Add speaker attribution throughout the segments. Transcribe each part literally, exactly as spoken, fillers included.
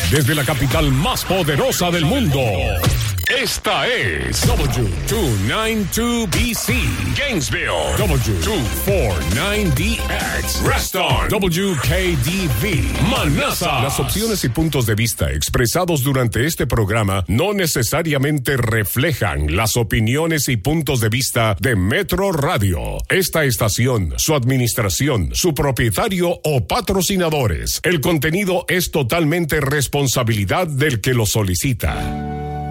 Speaker 1: desde la capital más poderosa del mundo. Esta es W doscientos noventa y dos B C, Gainesville. W doscientos cuarenta y nueve D X, Reston. W K D V, Manassas. Las opciones y puntos de vista expresados durante este programa no necesariamente reflejan las opiniones y puntos de vista de Metro Radio, esta estación, su administración, su propietario o patrocinadores. El contenido es totalmente responsabilidad del que lo solicita.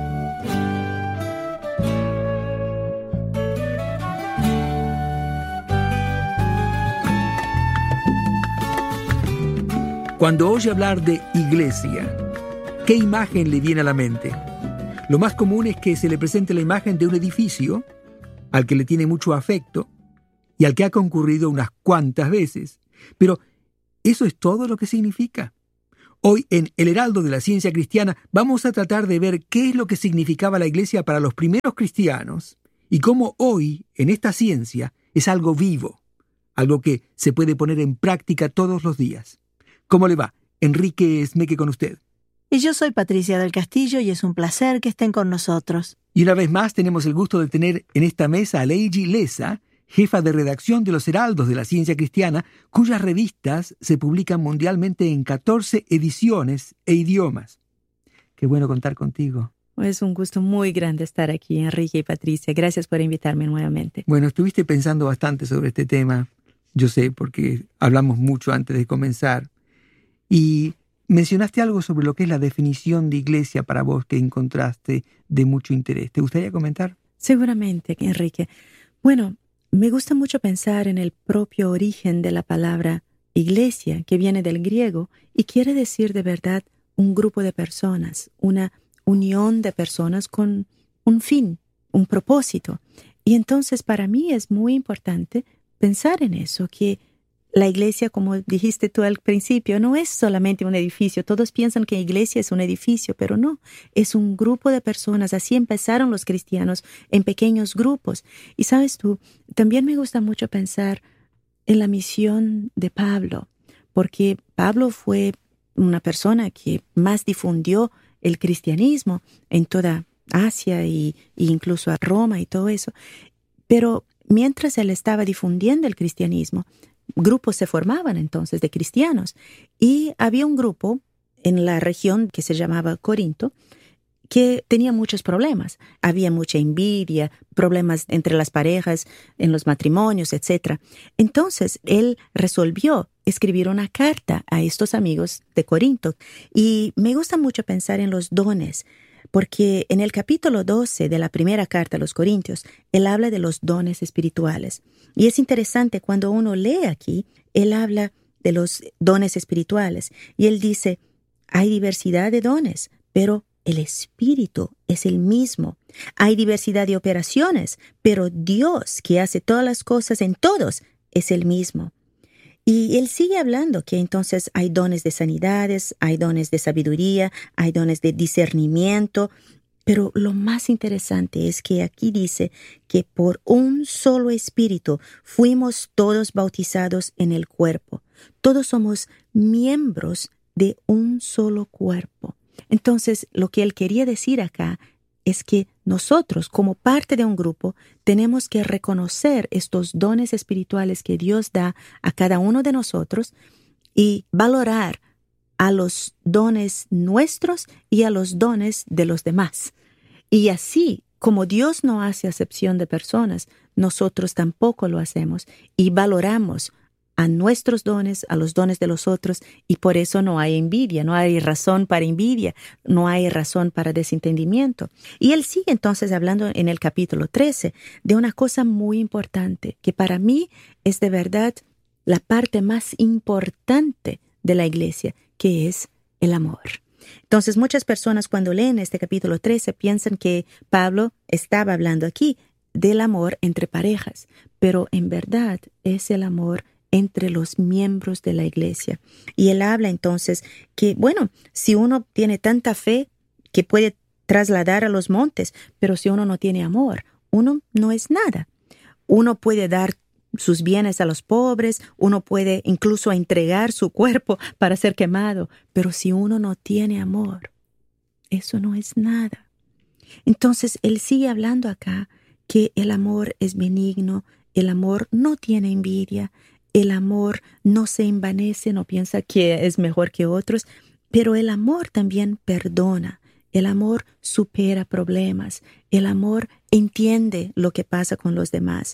Speaker 2: Cuando oye hablar de iglesia, ¿qué imagen le viene a la mente? Lo más común es que se le presente la imagen de un edificio al que le tiene mucho afecto y al que ha concurrido unas cuantas veces. Pero, ¿eso es todo lo que significa? Hoy, en El Heraldo de la Ciencia Cristiana, vamos a tratar de ver qué es lo que significaba la iglesia para los primeros cristianos y cómo hoy, en esta ciencia, es algo vivo, algo que se puede poner en práctica todos los días. ¿Cómo le va? Enrique Esmeque con usted.
Speaker 3: Y yo soy Patricia del Castillo y es un placer que estén con nosotros.
Speaker 2: Y una vez más tenemos el gusto de tener en esta mesa a Leiji Leza, jefa de redacción de los Heraldos de la Ciencia Cristiana, cuyas revistas se publican mundialmente en catorce ediciones e idiomas. Qué bueno contar contigo.
Speaker 4: Es un gusto muy grande estar aquí, Enrique y Patricia. Gracias por invitarme nuevamente.
Speaker 2: Bueno, estuviste pensando bastante sobre este tema, yo sé, porque hablamos mucho antes de comenzar. Y mencionaste algo sobre lo que es la definición de iglesia para vos que encontraste de mucho interés. ¿Te gustaría comentar?
Speaker 4: Seguramente, Enrique. Bueno, me gusta mucho pensar en el propio origen de la palabra iglesia, que viene del griego y quiere decir de verdad un grupo de personas, una unión de personas con un fin, un propósito. Y entonces para mí es muy importante pensar en eso, que la iglesia, como dijiste tú al principio, no es solamente un edificio. Todos piensan que iglesia es un edificio, pero no. Es un grupo de personas. Así empezaron los cristianos, en pequeños grupos. Y sabes tú, también me gusta mucho pensar en la misión de Pablo, porque Pablo fue una persona que más difundió el cristianismo en toda Asia y, y incluso a Roma y todo eso. Pero mientras él estaba difundiendo el cristianismo, grupos se formaban entonces de cristianos y había un grupo en la región que se llamaba Corinto que tenía muchos problemas. Había mucha envidia, problemas entre las parejas, en los matrimonios, etcétera. Entonces él resolvió escribir una carta a estos amigos de Corinto y me gusta mucho pensar en los dones, porque en el capítulo doce de la primera carta a los Corintios, él habla de los dones espirituales. Y es interesante, cuando uno lee aquí, él habla de los dones espirituales. Y él dice, hay diversidad de dones, pero el Espíritu es el mismo. Hay diversidad de operaciones, pero Dios, que hace todas las cosas en todos, es el mismo. Y él sigue hablando que entonces hay dones de sanidades, hay dones de sabiduría, hay dones de discernimiento, pero lo más interesante es que aquí dice que por un solo espíritu fuimos todos bautizados en el cuerpo. Todos somos miembros de un solo cuerpo. Entonces, lo que él quería decir acá es que nosotros, como parte de un grupo, tenemos que reconocer estos dones espirituales que Dios da a cada uno de nosotros y valorar a los dones nuestros y a los dones de los demás. Y así, como Dios no hace acepción de personas, nosotros tampoco lo hacemos y valoramos a nuestros dones, a los dones de los otros, y por eso no hay envidia, no hay razón para envidia, no hay razón para desentendimiento. Y él sigue entonces hablando en el capítulo trece de una cosa muy importante, que para mí es de verdad la parte más importante de la iglesia, que es el amor. Entonces muchas personas cuando leen este capítulo trece piensan que Pablo estaba hablando aquí del amor entre parejas, pero en verdad es el amor entre los miembros de la iglesia. Y él habla entonces que, bueno, si uno tiene tanta fe que puede trasladar a los montes, pero si uno no tiene amor, uno no es nada. Uno puede dar sus bienes a los pobres, uno puede incluso entregar su cuerpo para ser quemado, pero si uno no tiene amor, eso no es nada. Entonces, él sigue hablando acá que el amor es benigno, el amor no tiene envidia, el amor no se envanece, no piensa que es mejor que otros, pero el amor también perdona, el amor supera problemas, el amor entiende lo que pasa con los demás.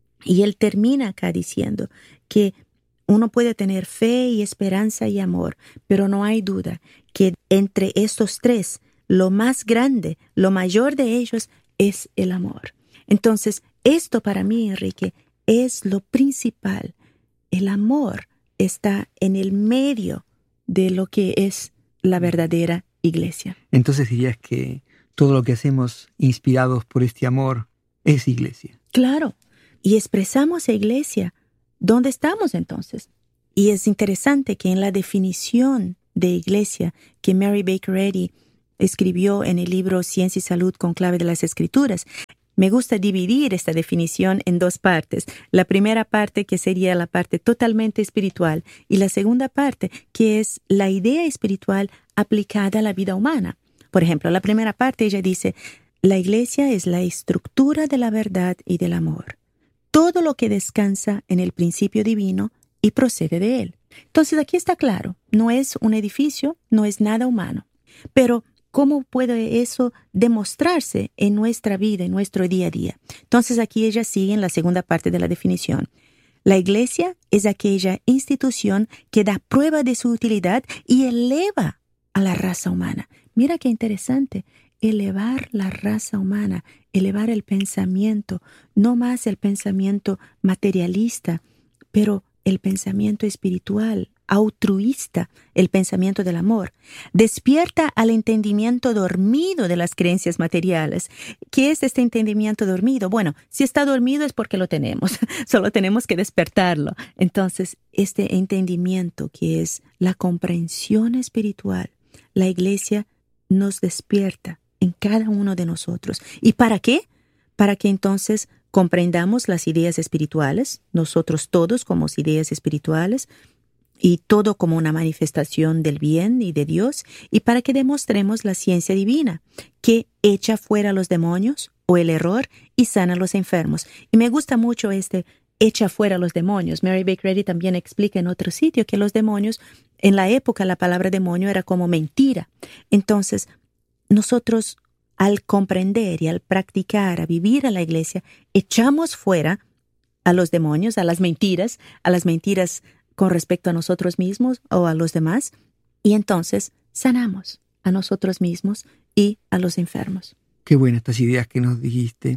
Speaker 4: Y él termina acá diciendo que uno puede tener fe y esperanza y amor, pero no hay duda que entre estos tres, lo más grande, lo mayor de ellos es el amor. Entonces, esto para mí, Enrique, es lo principal. El amor está en el medio de lo que es la verdadera iglesia.
Speaker 2: Entonces dirías que todo lo que hacemos inspirados por este amor es iglesia.
Speaker 4: Claro, y expresamos a iglesia. ¿Dónde estamos entonces? Y es interesante que en la definición de iglesia que Mary Baker Eddy escribió en el libro Ciencia y Salud con clave de las Escrituras, me gusta dividir esta definición en dos partes. La primera parte, que sería la parte totalmente espiritual, y la segunda parte, que es la idea espiritual aplicada a la vida humana. Por ejemplo, la primera parte, ella dice, la iglesia es la estructura de la verdad y del amor. Todo lo que descansa en el principio divino y procede de él. Entonces, aquí está claro, no es un edificio, no es nada humano. Pero ¿cómo puede eso demostrarse en nuestra vida, en nuestro día a día? Entonces aquí ella sigue en la segunda parte de la definición. La iglesia es aquella institución que da prueba de su utilidad y eleva a la raza humana. Mira qué interesante, elevar la raza humana, elevar el pensamiento, no más el pensamiento materialista, pero el pensamiento espiritual, altruista, el pensamiento del amor. Despierta al entendimiento dormido de las creencias materiales. ¿Qué es este entendimiento dormido? Bueno, si está dormido es porque lo tenemos, solo tenemos que despertarlo. Entonces, este entendimiento que es la comprensión espiritual, la iglesia nos despierta en cada uno de nosotros. ¿Y para qué? Para que entonces comprendamos las ideas espirituales, nosotros todos como ideas espirituales, y todo como una manifestación del bien y de Dios, y para que demostremos la ciencia divina, que echa fuera a los demonios o el error y sana a los enfermos. Y me gusta mucho este echa fuera a los demonios. Mary Baker Eddy también explica en otro sitio que los demonios, en la época la palabra demonio era como mentira. Entonces, nosotros al comprender y al practicar, a vivir a la iglesia, echamos fuera a los demonios, a las mentiras, a las mentiras con respecto a nosotros mismos o a los demás, y entonces sanamos a nosotros mismos y a los enfermos.
Speaker 2: Qué buenas estas ideas que nos dijiste.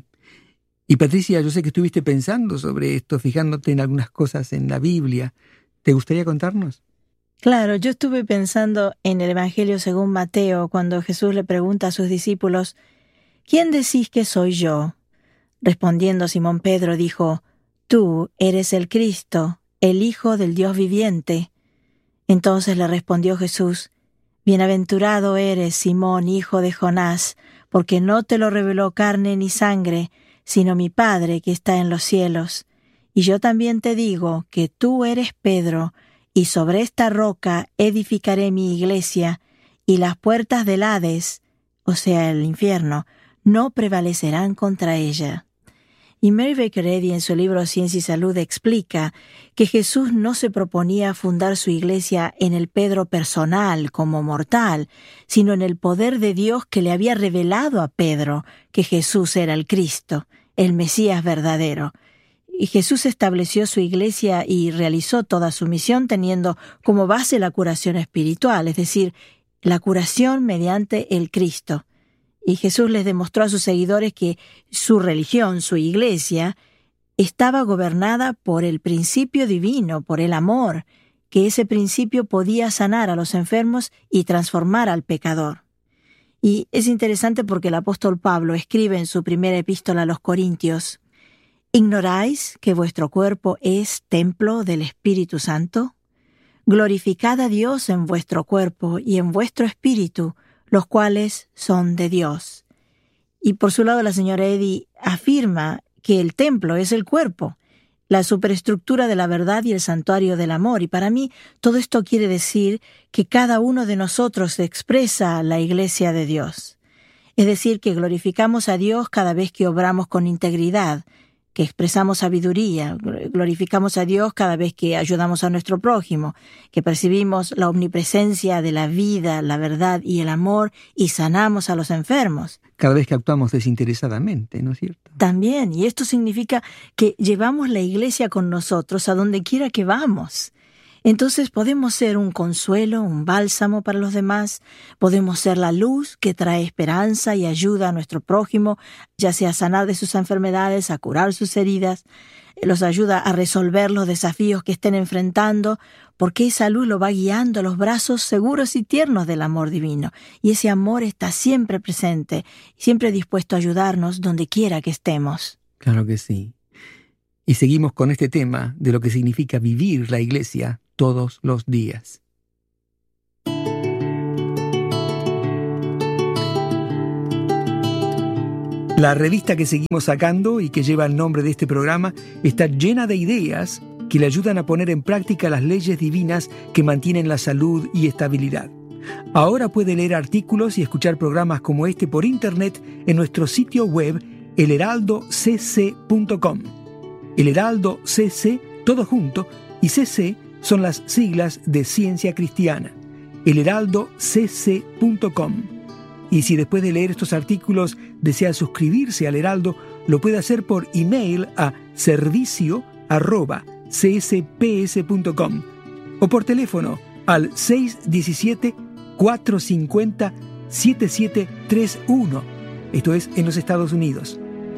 Speaker 2: Y Patricia, yo sé que estuviste pensando sobre esto, fijándote en algunas cosas en la Biblia. ¿Te gustaría contarnos?
Speaker 3: Claro, yo estuve pensando en el Evangelio según Mateo, cuando Jesús le pregunta a sus discípulos, ¿quién decís que soy yo? Respondiendo Simón Pedro dijo, tú eres el Cristo, el Hijo del Dios viviente. Entonces le respondió Jesús, bienaventurado eres, Simón, hijo de Jonás, porque no te lo reveló carne ni sangre, sino mi Padre que está en los cielos. Y yo también te digo que tú eres Pedro, y sobre esta roca edificaré mi iglesia, y las puertas del Hades, o sea, el infierno, no prevalecerán contra ella. Y Mary Baker Eddy en su libro Ciencia y Salud explica que Jesús no se proponía fundar su iglesia en el Pedro personal como mortal, sino en el poder de Dios que le había revelado a Pedro que Jesús era el Cristo, el Mesías verdadero. Y Jesús estableció su iglesia y realizó toda su misión teniendo como base la curación espiritual, es decir, la curación mediante el Cristo. Y Jesús les demostró a sus seguidores que su religión, su iglesia, estaba gobernada por el principio divino, por el amor, que ese principio podía sanar a los enfermos y transformar al pecador. Y es interesante porque el apóstol Pablo escribe en su primera epístola a los Corintios, ¿ignoráis que vuestro cuerpo es templo del Espíritu Santo? Glorificad a Dios en vuestro cuerpo y en vuestro espíritu, los cuales son de Dios. Y por su lado la señora Eddy afirma que el templo es el cuerpo. la superestructura de la verdad y el santuario del amor. Y para mí todo esto quiere decir que cada uno de nosotros expresa la iglesia de Dios. Es decir, que glorificamos a Dios cada vez que obramos con integridad, que expresamos sabiduría, glorificamos a Dios cada vez que ayudamos a nuestro prójimo, que percibimos la omnipresencia de la vida, la verdad y el amor y sanamos a los enfermos.
Speaker 2: Cada vez que actuamos desinteresadamente, ¿no es cierto?
Speaker 3: También, y esto significa que llevamos la iglesia con nosotros a donde quiera que vamos. Entonces podemos ser un consuelo, un bálsamo para los demás, podemos ser la luz que trae esperanza y ayuda a nuestro prójimo, ya sea a sanar de sus enfermedades, a curar sus heridas, los ayuda a resolver los desafíos que estén enfrentando, porque esa luz lo va guiando a los brazos seguros y tiernos del amor divino, y ese amor está siempre presente, siempre dispuesto a ayudarnos donde quiera que estemos.
Speaker 2: Claro que sí. Y seguimos con este tema de lo que significa vivir la iglesia todos los días. La revista que seguimos sacando y que lleva el nombre de este programa está llena de ideas que le ayudan a poner en práctica las leyes divinas que mantienen la salud y estabilidad. Ahora puede leer artículos y escuchar programas como este por internet en nuestro sitio web el heraldo c c punto com. El Heraldo C C, todo junto, y C C son las siglas de Ciencia Cristiana. el heraldo c c punto com. Y si después de leer estos artículos desea suscribirse al Heraldo, lo puede hacer por email a servicio arroba c s p s punto com o por teléfono al seis uno siete, cuatro cinco cero, siete siete tres uno. Esto es en los Estados Unidos.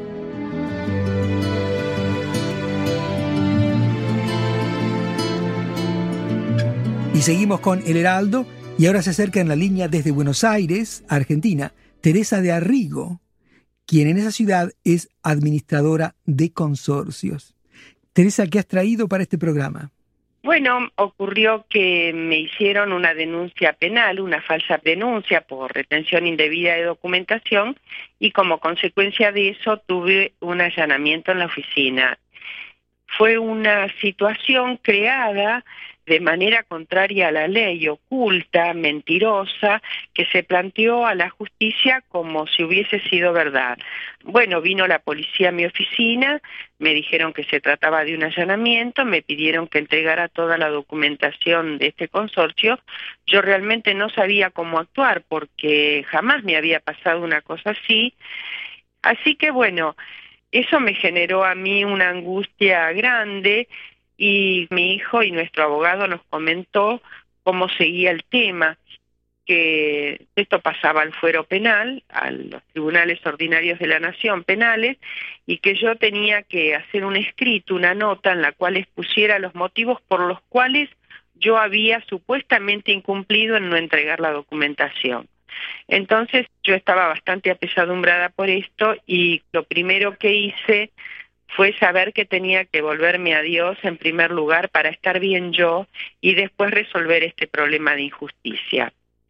Speaker 2: Y seguimos con El Heraldo, y ahora se acerca en la línea desde Buenos Aires, Argentina, Teresa de Arrigo, quien en esa ciudad es administradora de consorcios. Teresa, ¿qué has traído para este programa?
Speaker 5: Bueno, ocurrió que me hicieron una denuncia penal, una falsa denuncia por retención indebida de documentación, y como consecuencia de eso tuve un allanamiento en la oficina. Fue una situación creada de manera contraria a la ley, oculta, mentirosa, que se planteó a la justicia como si hubiese sido verdad. Bueno, vino la policía a mi oficina, me dijeron que se trataba de un allanamiento, me pidieron que entregara toda la documentación de este consorcio. Yo realmente no sabía cómo actuar porque jamás me había pasado una cosa así. Así que bueno, eso me generó a mí una angustia grande. Y mi hijo y nuestro abogado nos comentó cómo seguía el tema, que esto pasaba al fuero penal, a los tribunales ordinarios de la nación penales, y que yo tenía que hacer un escrito, una nota en la cual expusiera los motivos por los cuales yo había supuestamente incumplido en no entregar la documentación. Entonces yo estaba bastante apesadumbrada por esto, y lo primero que hice fue saber que tenía que volverme a Dios en primer lugar para estar bien yo y después resolver este problema de injusticia.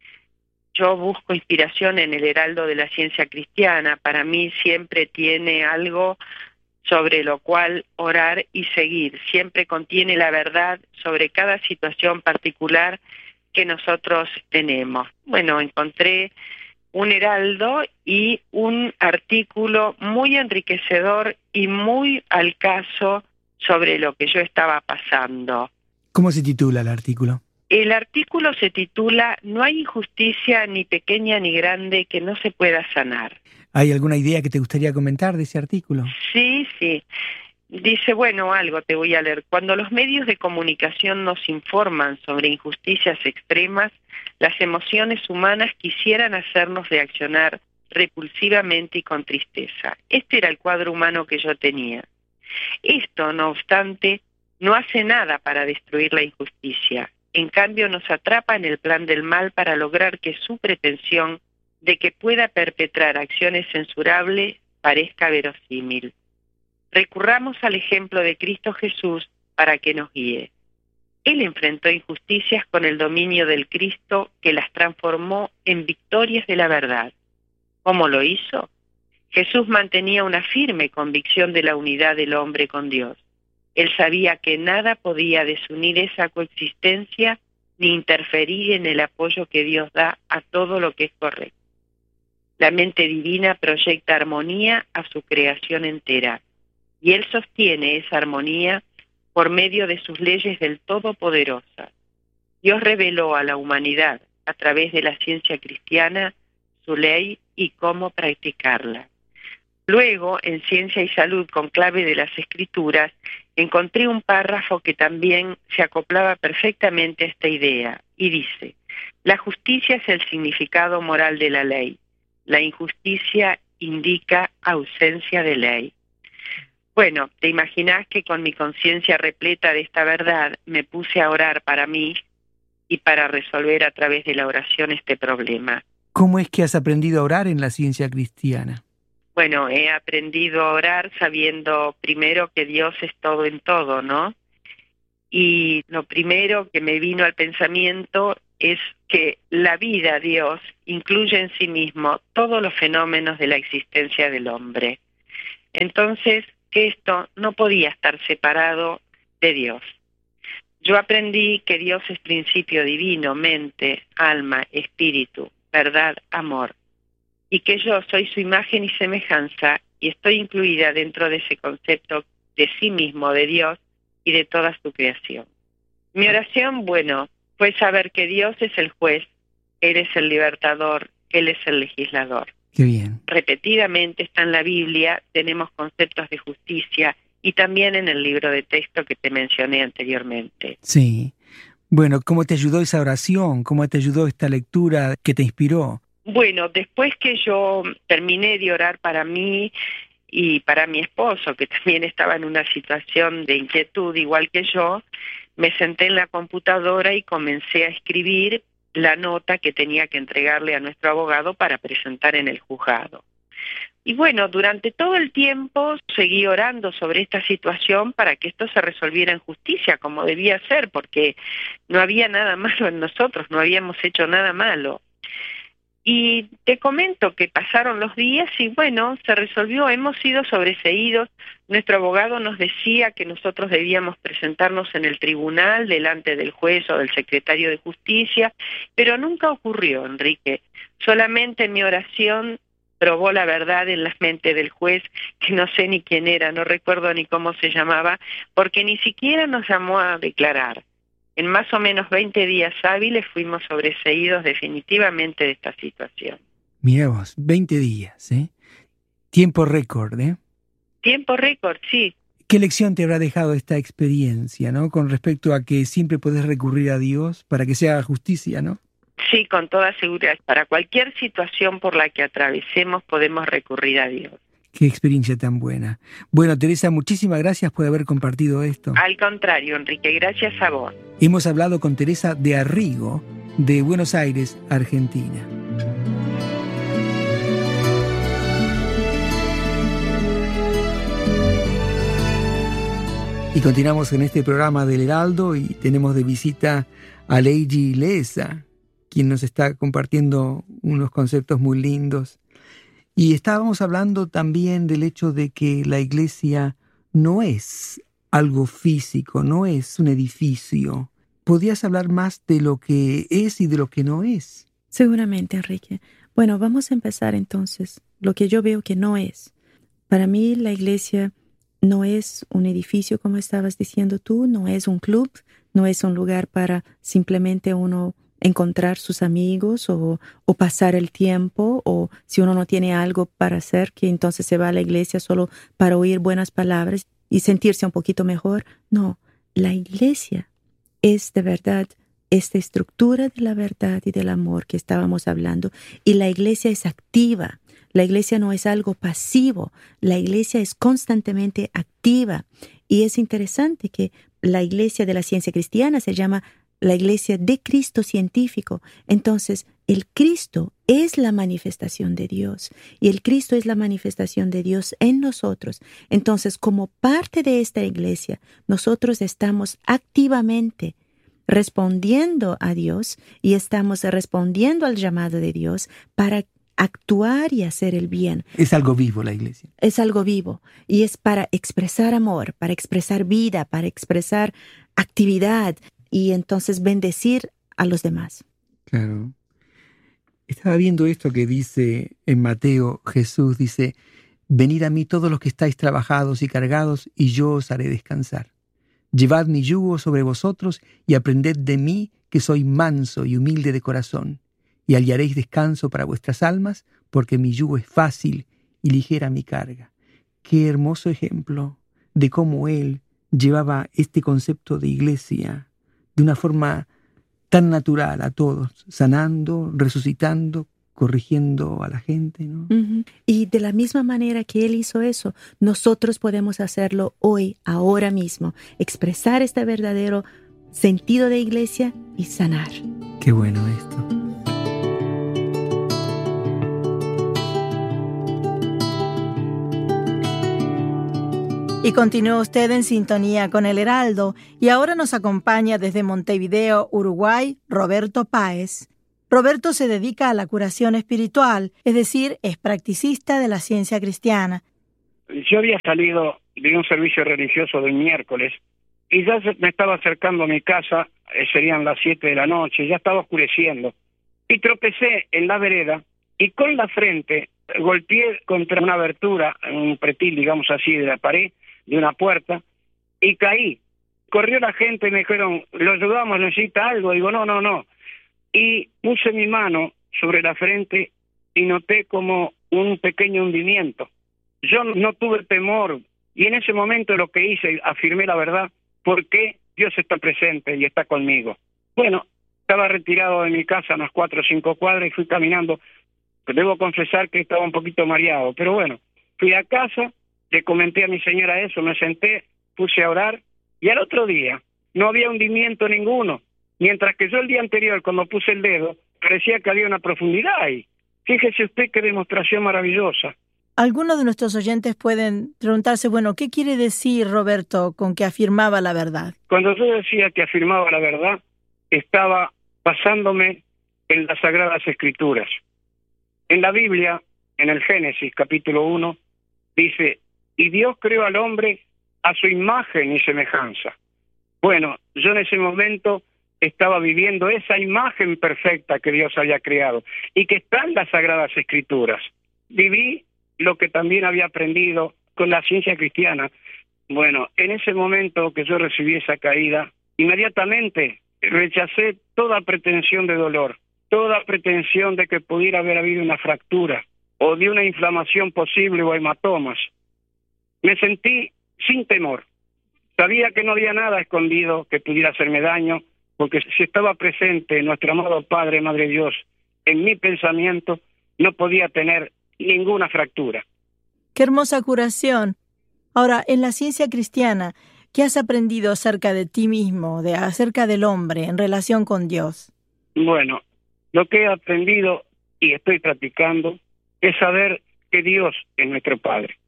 Speaker 5: Yo busco inspiración en el Heraldo de la Ciencia Cristiana. Para mí siempre tiene algo sobre lo cual orar y seguir. Siempre contiene la verdad sobre cada situación particular que nosotros tenemos. Bueno, encontré un heraldo y un artículo muy enriquecedor y muy al caso sobre lo que yo estaba pasando.
Speaker 2: ¿Cómo se titula el artículo?
Speaker 5: El artículo se titula "No hay injusticia ni pequeña ni grande que no se pueda sanar".
Speaker 2: ¿Hay alguna idea que te gustaría comentar de ese artículo?
Speaker 5: Sí, sí. Dice, bueno, algo te voy a leer. Cuando los medios de comunicación nos informan sobre injusticias extremas, las emociones humanas quisieran hacernos reaccionar repulsivamente y con tristeza. Este era el cuadro humano que yo tenía. Esto, no obstante, no hace nada para destruir la injusticia. En cambio, nos atrapa en el plan del mal para lograr que su pretensión de que pueda perpetrar acciones censurables parezca verosímil. Recurramos al ejemplo de Cristo Jesús para que nos guíe. Él enfrentó injusticias con el dominio del Cristo que las transformó en victorias de la verdad. ¿Cómo lo hizo? Jesús mantenía una firme convicción de la unidad del hombre con Dios. Él sabía que nada podía desunir esa coexistencia ni interferir en el apoyo que Dios da a todo lo que es correcto. La mente divina proyecta armonía a su creación entera, y Él sostiene esa armonía por medio de sus leyes del Todopoderoso. Dios reveló a la humanidad, a través de la ciencia cristiana, su ley y cómo practicarla. Luego, en Ciencia y Salud, con clave de las Escrituras, encontré un párrafo que también se acoplaba perfectamente a esta idea, y dice: la justicia es el significado moral de la ley. La injusticia indica ausencia de ley. Bueno, te imaginás que con mi conciencia repleta de esta verdad me puse a orar para mí y para resolver a través de la oración este problema.
Speaker 2: ¿Cómo es que has aprendido a orar en la ciencia cristiana?
Speaker 5: Bueno, he aprendido a orar sabiendo primero que Dios es todo en todo, ¿no? Y lo primero que me vino al pensamiento es que la vida, Dios, incluye en sí mismo todos los fenómenos de la existencia del hombre. Entonces, que esto no podía estar separado de Dios. Yo aprendí que Dios es principio divino, mente, alma, espíritu, verdad, amor, y que yo soy su imagen y semejanza y estoy incluida dentro de ese concepto de sí mismo, de Dios y de toda su creación. Mi oración, bueno, fue saber que Dios es el juez, Él es el libertador, Él es el legislador.
Speaker 2: Qué bien.
Speaker 5: Repetidamente está en la Biblia, tenemos conceptos de justicia y también en el libro de texto que te mencioné anteriormente.
Speaker 2: Sí. Bueno, ¿cómo te ayudó esa oración? ¿Cómo te ayudó esta lectura que te inspiró?
Speaker 5: Bueno, después que yo terminé de orar para mí y para mi esposo, que también estaba en una situación de inquietud igual que yo, me senté en la computadora y comencé a escribir la nota que tenía que entregarle a nuestro abogado para presentar en el juzgado. Y bueno, durante todo el tiempo seguí orando sobre esta situación para que esto se resolviera en justicia, como debía ser, porque no había nada malo en nosotros, no habíamos hecho nada malo. Y te comento que pasaron los días y bueno, se resolvió, hemos sido sobreseídos. Nuestro abogado nos decía que nosotros debíamos presentarnos en el tribunal delante del juez o del secretario de justicia, pero nunca ocurrió, Enrique. Solamente mi oración probó la verdad en la mente del juez, que no sé ni quién era, no recuerdo ni cómo se llamaba, porque ni siquiera nos llamó a declarar. En más o menos veinte días hábiles fuimos sobreseídos definitivamente de esta situación.
Speaker 2: Mirá vos, veinte días, ¿eh? Tiempo récord, ¿eh?
Speaker 5: Tiempo récord, sí.
Speaker 2: ¿Qué lección te habrá dejado esta experiencia, ¿no? Con respecto a que siempre podés recurrir a Dios para que se haga justicia, ¿no?
Speaker 5: Sí, con toda seguridad. Para cualquier situación por la que atravesemos podemos recurrir a Dios.
Speaker 2: Qué experiencia tan buena. Bueno, Teresa, muchísimas gracias por haber compartido esto.
Speaker 5: Al contrario, Enrique, gracias a vos.
Speaker 2: Hemos hablado con Teresa de Arrigo, de Buenos Aires, Argentina. Y continuamos en este programa del Heraldo y tenemos de visita a Leiji Leza, quien nos está compartiendo unos conceptos muy lindos. Y estábamos hablando también del hecho de que la iglesia no es algo físico, no es un edificio. ¿Podrías hablar más de lo que es y de lo que no es?
Speaker 4: Seguramente, Enrique. Bueno, vamos a empezar entonces. Lo que yo veo que no es. Para mí la iglesia no es un edificio, como estabas diciendo tú, no es un club, no es un lugar para simplemente uno encontrar sus amigos o, o pasar el tiempo, o si uno no tiene algo para hacer, que entonces se va a la iglesia solo para oír buenas palabras y sentirse un poquito mejor. No, la iglesia es de verdad esta estructura de la verdad y del amor que estábamos hablando, y la iglesia es activa. La iglesia no es algo pasivo, la iglesia es constantemente activa. Y es interesante que la iglesia de la ciencia cristiana se llama la iglesia de Cristo científico. Entonces, el Cristo es la manifestación de Dios y el Cristo es la manifestación de Dios en nosotros. Entonces, como parte de esta iglesia, nosotros estamos activamente respondiendo a Dios y estamos respondiendo al llamado de Dios para actuar y hacer el bien.
Speaker 2: Es algo vivo la iglesia.
Speaker 4: Es algo vivo y es para expresar amor, para expresar vida, para expresar actividad y entonces bendecir a los demás.
Speaker 2: Claro. Estaba viendo esto que dice en Mateo, Jesús dice, venid a mí todos los que estáis trabajados y cargados, y yo os haré descansar. Llevad mi yugo sobre vosotros y aprended de mí, que soy manso y humilde de corazón, y hallaréis descanso para vuestras almas, porque mi yugo es fácil y ligera mi carga. Qué hermoso ejemplo de cómo él llevaba este concepto de iglesia de una forma tan natural a todos, sanando, resucitando, corrigiendo a la gente, ¿no?
Speaker 4: Uh-huh. Y de la misma manera que él hizo eso, nosotros podemos hacerlo hoy, ahora mismo, expresar este verdadero sentido de iglesia y sanar.
Speaker 2: Qué bueno esto.
Speaker 3: Y continúa usted en sintonía con El Heraldo, y ahora nos acompaña desde Montevideo, Uruguay, Roberto Páez. Roberto se dedica a la curación espiritual, es decir, es practicista de la ciencia cristiana.
Speaker 6: Yo había salido de un servicio religioso del miércoles y ya me estaba acercando a mi casa, eh, serían las siete de la noche, ya estaba oscureciendo, y tropecé en la vereda y con la frente golpeé contra una abertura, un pretil, digamos así, de la pared, de una puerta, y caí. Corrió la gente y me dijeron, lo ayudamos, necesita algo. Digo, no, no, no. Y puse mi mano sobre la frente y noté como un pequeño hundimiento. Yo no tuve temor, y en ese momento lo que hice, afirmé la verdad, porque Dios está presente y está conmigo. Bueno, estaba retirado de mi casa unas cuatro o cinco cuadras y fui caminando. Debo confesar que estaba un poquito mareado, pero bueno, fui a casa, le comenté a mi señora eso, me senté, puse a orar, y al otro día no había hundimiento ninguno, mientras que yo el día anterior, cuando puse el dedo, parecía que había una profundidad ahí. Fíjese usted qué demostración maravillosa.
Speaker 3: Algunos de nuestros oyentes pueden preguntarse, bueno, ¿qué quiere decir, Roberto, con que afirmaba la verdad?
Speaker 6: Cuando yo decía que afirmaba la verdad, estaba basándome en las Sagradas Escrituras. En la Biblia, en el Génesis, capítulo uno, dice, y Dios creó al hombre a su imagen y semejanza. Bueno, yo en ese momento estaba viviendo esa imagen perfecta que Dios había creado y que está en las Sagradas Escrituras. Viví lo que también había aprendido con la ciencia cristiana. Bueno, en ese momento que yo recibí esa caída, inmediatamente rechacé toda pretensión de dolor, toda pretensión de que pudiera haber habido una fractura o de una inflamación posible o hematomas. Me sentí sin temor. Sabía que no había nada escondido que pudiera hacerme daño, porque si estaba presente nuestro amado Padre, Madre Dios, en mi pensamiento, no podía tener ninguna fractura.
Speaker 3: ¡Qué hermosa curación! Ahora, en la ciencia cristiana, ¿qué has aprendido acerca de ti mismo, de acerca del hombre en relación con Dios?
Speaker 6: Bueno, lo que he aprendido y estoy practicando es saber que Dios es nuestro Padre.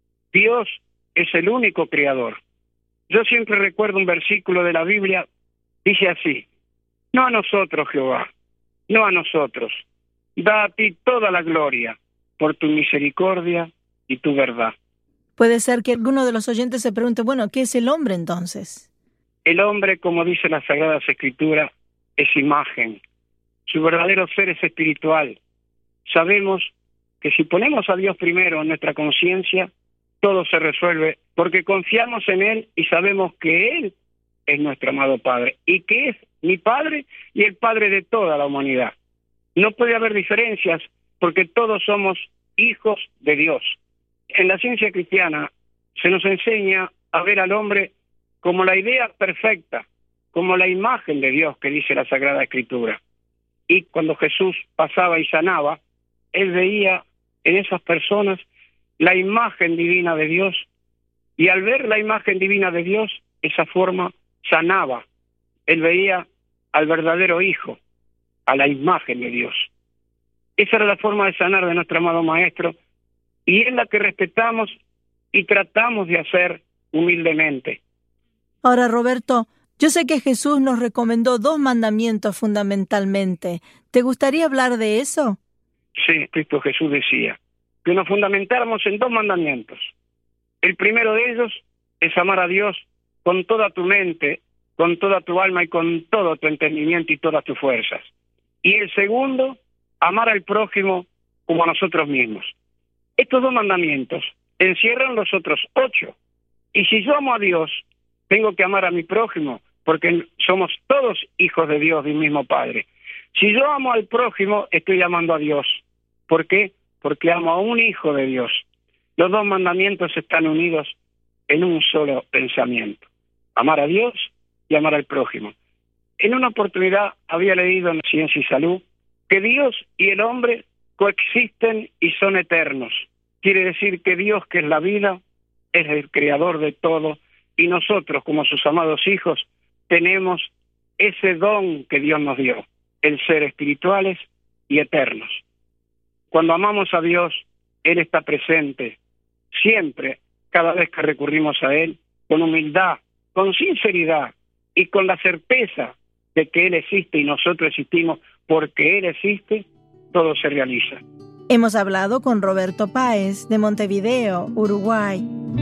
Speaker 6: Dios es el único creador. Yo siempre recuerdo un versículo de la Biblia, dice así, no a nosotros, Jehová, no a nosotros, da a ti toda la gloria por tu misericordia y tu verdad.
Speaker 3: Puede ser que alguno de los oyentes se pregunte, bueno, ¿qué es el hombre entonces?
Speaker 6: El hombre, como dice la Sagrada Escritura, es imagen. Su verdadero ser es espiritual. Sabemos que si ponemos a Dios primero en nuestra conciencia, todo se resuelve, porque confiamos en Él y sabemos que Él es nuestro amado Padre, y que es mi Padre y el Padre de toda la humanidad. No puede haber diferencias, porque todos somos hijos de Dios. En la ciencia cristiana se nos enseña a ver al hombre como la idea perfecta, como la imagen de Dios que dice la Sagrada Escritura. Y cuando Jesús pasaba y sanaba, Él veía en esas personas la imagen divina de Dios, y al ver la imagen divina de Dios, esa forma sanaba. Él veía al verdadero Hijo, a la imagen de Dios. Esa era la forma de sanar de nuestro amado Maestro, y es la que respetamos y tratamos de hacer humildemente.
Speaker 3: Ahora, Roberto, yo sé que Jesús nos recomendó dos mandamientos fundamentalmente. ¿Te gustaría hablar de eso?
Speaker 6: Cristo Jesús decía, que nos fundamentáramos en dos mandamientos. El primero de ellos es amar a Dios con toda tu mente, con toda tu alma y con todo tu entendimiento y todas tus fuerzas. Y el segundo, amar al prójimo como a nosotros mismos. Estos dos mandamientos encierran los otros ocho. Y si yo amo a Dios, tengo que amar a mi prójimo, porque somos todos hijos de Dios, de un mismo Padre. Si yo amo al prójimo, estoy amando a Dios. ¿Por qué? Porque amo a un hijo de Dios. Los dos mandamientos están unidos en un solo pensamiento. Amar a Dios y amar al prójimo. En una oportunidad había leído en Ciencia y Salud que Dios y el hombre coexisten y son eternos. Quiere decir que Dios, que es la vida, es el creador de todo, y nosotros, como sus amados hijos, tenemos ese don que Dios nos dio, el ser espirituales y eternos. Cuando amamos a Dios, Él está presente, siempre, cada vez que recurrimos a Él, con humildad, con sinceridad y con la certeza de que Él existe y nosotros existimos porque Él existe, todo se realiza.
Speaker 3: Hemos hablado con Roberto Páez, de Montevideo, Uruguay.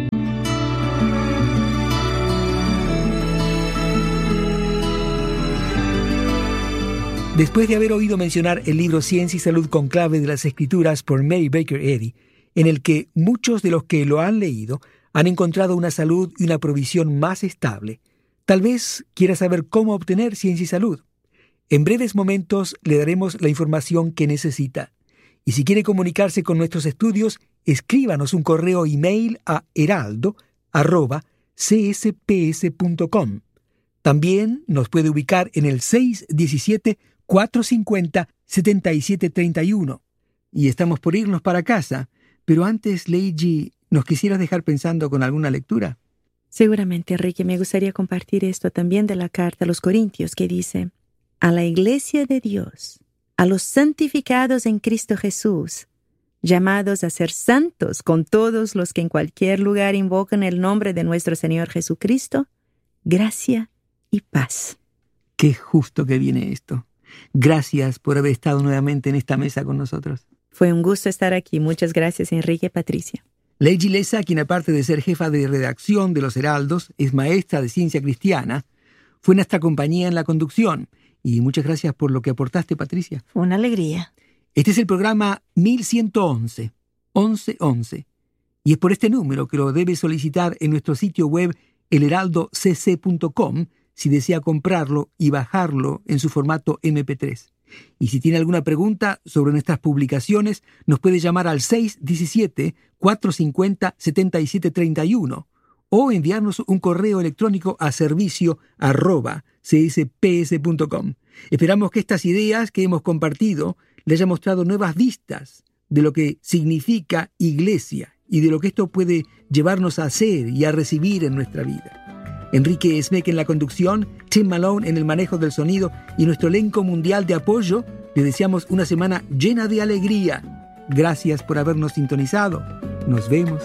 Speaker 2: Después de haber oído mencionar el libro Ciencia y Salud con clave de las Escrituras por Mary Baker Eddy, en el que muchos de los que lo han leído han encontrado una salud y una provisión más estable, tal vez quiera saber cómo obtener ciencia y salud. En breves momentos le daremos la información que necesita. Y si quiere comunicarse con nuestros estudios, escríbanos un correo email a heraldo arroba c s p s punto com. También nos puede ubicar en el seis uno siete, cuatro cinco cero, siete siete tres uno. Y estamos por irnos para casa, pero antes, Leiji, ¿nos quisieras dejar pensando con alguna lectura?
Speaker 4: Seguramente, Enrique, me gustaría compartir esto también de la carta a los Corintios, que dice: a la Iglesia de Dios, a los santificados en Cristo Jesús, llamados a ser santos con todos los que en cualquier lugar invocan el nombre de nuestro Señor Jesucristo, gracia y paz.
Speaker 2: Qué justo que viene esto. Gracias por haber estado nuevamente en esta mesa con nosotros.
Speaker 4: Fue un gusto estar aquí. Muchas gracias, Enrique y Patricia.
Speaker 2: Leiji Leza, quien aparte de ser jefa de redacción de Los Heraldos, es maestra de ciencia cristiana, fue nuestra compañía en la conducción. Y muchas gracias por lo que aportaste, Patricia.
Speaker 3: Fue una alegría.
Speaker 2: Este es el programa mil ciento once, once once. Y es por este número que lo debe solicitar en nuestro sitio web el heraldo c c punto com si desea comprarlo y bajarlo en su formato eme pe tres. Y si tiene alguna pregunta sobre nuestras publicaciones, nos puede llamar al seis uno siete, cuatro cinco cero, siete siete tres uno o enviarnos un correo electrónico a servicio arroba c s p s punto com. Esperamos que estas ideas que hemos compartido le hayan mostrado nuevas vistas de lo que significa iglesia y de lo que esto puede llevarnos a hacer y a recibir en nuestra vida. Enrique Esmeck en la conducción, Tim Malone en el manejo del sonido y nuestro elenco mundial de apoyo, le deseamos una semana llena de alegría. Gracias por habernos sintonizado. Nos vemos.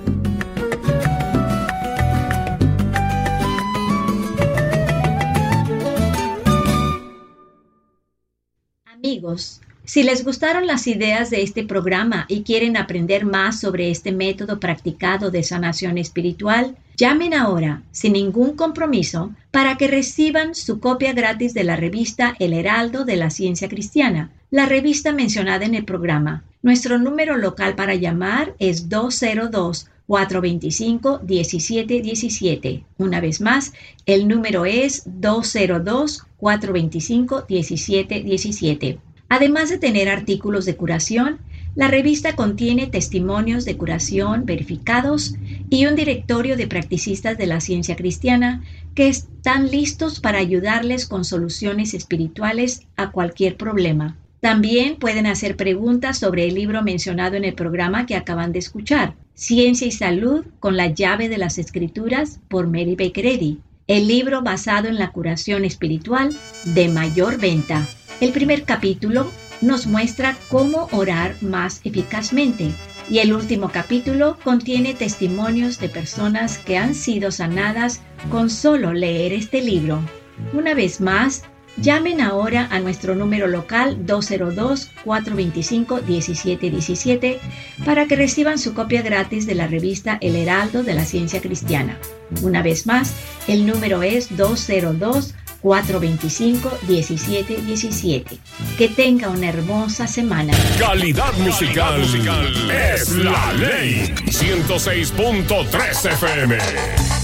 Speaker 7: Amigos, si les gustaron las ideas de este programa y quieren aprender más sobre este método practicado de sanación espiritual, llamen ahora, sin ningún compromiso, para que reciban su copia gratis de la revista El Heraldo de la Ciencia Cristiana, la revista mencionada en el programa. Nuestro número local para llamar es dos cero dos, cuatro dos cinco, uno siete uno siete. Una vez más, el número es dos cero dos, cuatro dos cinco, uno siete uno siete. Además de tener artículos de curación, la revista contiene testimonios de curación verificados y un directorio de practicistas de la ciencia cristiana que están listos para ayudarles con soluciones espirituales a cualquier problema. También pueden hacer preguntas sobre el libro mencionado en el programa que acaban de escuchar, Ciencia y Salud con la llave de las Escrituras por Mary Baker Eddy, el libro basado en la curación espiritual de mayor venta. El primer capítulo nos muestra cómo orar más eficazmente y el último capítulo contiene testimonios de personas que han sido sanadas con solo leer este libro. Una vez más, Llamen ahora a nuestro número local dos cero dos, cuatro dos cinco, uno siete uno siete para que reciban su copia gratis de la revista El Heraldo de la Ciencia Cristiana. Una vez más, el número es dos cero dos, cuatro dos cinco, uno siete uno siete. Que tenga una hermosa semana.
Speaker 1: Calidad musical, musical es la ley. ciento seis punto tres F M.